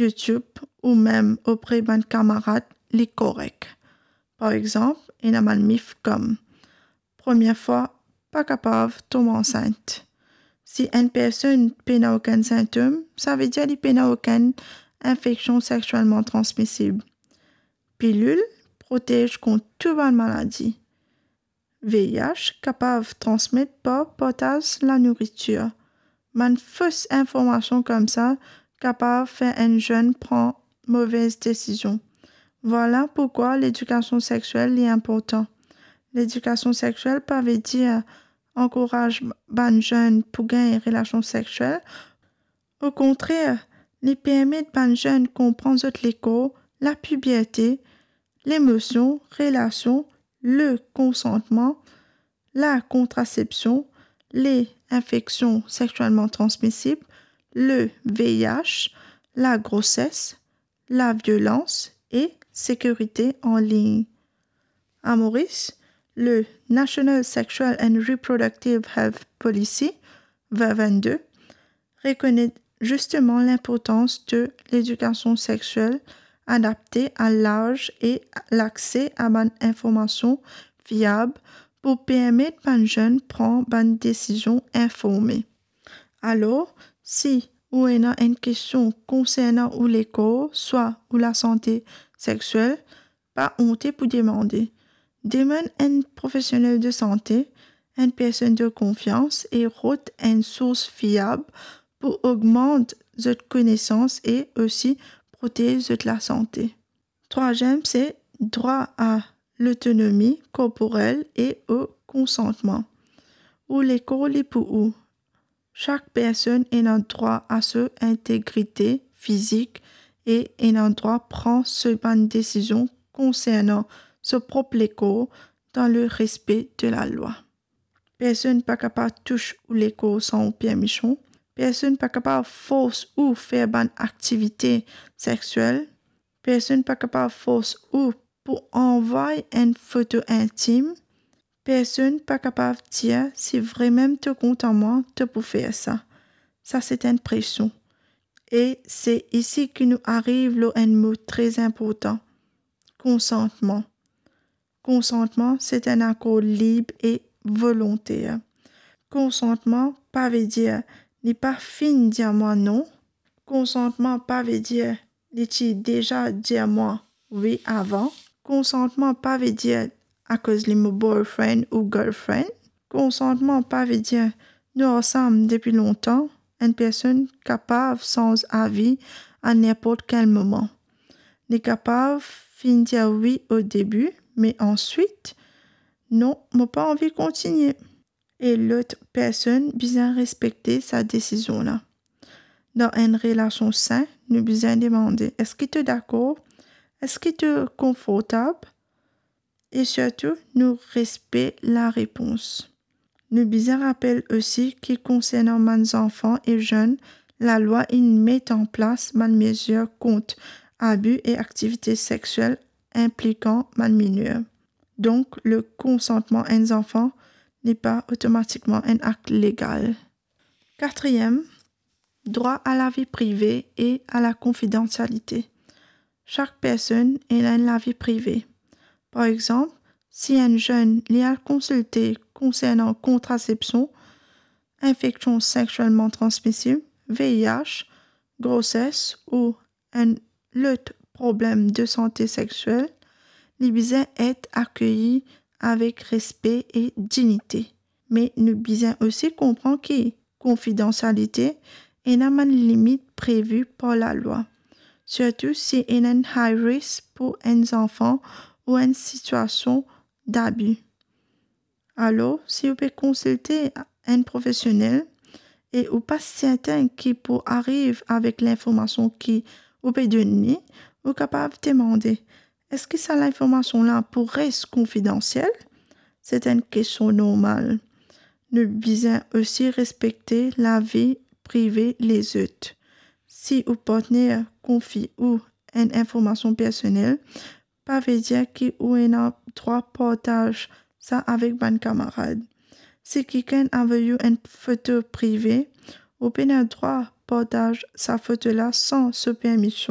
YouTube ou même auprès d'un camarade les correct. Par exemple, il y a un mythe comme première fois, pas capable, tombe enceinte. Si une personne n'a aucun symptôme, ça veut dire qu'elle n'a aucune infection sexuellement transmissible. Pilule protège contre toute maladie. VIH capable de transmettre par portage la nourriture. Une fausse information comme ça capable de faire un jeune prendre mauvaise décision. Voilà pourquoi l'éducation sexuelle est importante. L'éducation sexuelle pas veut dire encourage les jeunes pour gagner une relation sexuelle. Au contraire, les permet aux jeunes comprendre l'écho, la puberté, l'émotion, relation, le consentement, la contraception, les infections sexuellement transmissibles, le VIH, la grossesse, la violence et sécurité en ligne. À Maurice, le National Sexual and Reproductive Health Policy 2022 reconnaît justement l'importance de l'éducation sexuelle adaptée à l'âge et l'accès à une information fiable pour permettre aux jeunes de prendre une décision informée. Alors, si vous avez une question concernant ou l'école, soit ou la santé sexuelle, pas honte pour demander. Demande un professionnel de santé, une personne de confiance et route une source fiable pour augmenter votre connaissance et aussi protéger la santé. Troisième, c'est droit à l'autonomie corporelle et au consentement. Ou l'école est pour où? Chaque personne a un droit à son intégrité physique et a un droit de prendre une décision concernant son propre école dans le respect de la loi. Personne n'est pas capable de toucher l'école sans permission. Personne n'est pas capable de forcer ou faire une activité sexuelle. Personne n'est pas capable de forcer ou pour envoyer une photo intime. Personne n'est pas capable de dire si vraiment tu es content moi de pour faire ça. Ça, c'est une pression. Et c'est ici que nous arrive un mot très important. Consentement. Consentement, c'est un accord libre et volontaire. Consentement, pas veut dire n'est pas fin de dire moi non. Consentement, pas veut dire n'est déjà dire moi oui avant. Consentement, pas veut dire à cause de mon boyfriend ou girlfriend. Consentement, pas veut dire nous ensemble depuis longtemps. Une personne capable sans avis à n'importe quel moment. N'est capable de dire oui au début, mais ensuite, non, moi pas envie de continuer. Et l'autre personne bien respecter sa décision là. Dans une relation saine, nous bien demander est-ce que tu es d'accord? Est-ce que tu es confortable? Et surtout, nous respectons la réponse. Nous bien rappelle aussi que concernant les enfants et jeunes, la loi met en place des mesures contre abus et activités sexuelles impliquant les mineurs. Donc, le consentement des enfants n'est pas automatiquement un acte légal. Quatrième, droit à la vie privée et à la confidentialité. Chaque personne a la vie privée. Par exemple, si un jeune a consulté concernant contraception, infection sexuellement transmissible, VIH, grossesse ou un autre problème de santé sexuelle, les besoins être accueillis avec respect et dignité. Mais nous besoin aussi comprendre que confidentialité est une limite prévue par la loi. Surtout si il y a un high risk pour un enfant ou une situation d'abus. Alors, si vous pouvez consulter un professionnel et vous pas certain qui pour arriver avec l'information qui vous peut donner, vous êtes capable de demander est-ce que ça l'information là pour rester confidentielle? C'est une question normale. Nous devons aussi respecter la vie privée les autres. Si votre partenaire confie ou une information personnelle, pas veut dire que vous avez droit de partager ça avec un camarade. Si quelqu'un envoie une photo privée, vous avez droit de partager sa photo là sans sa permission.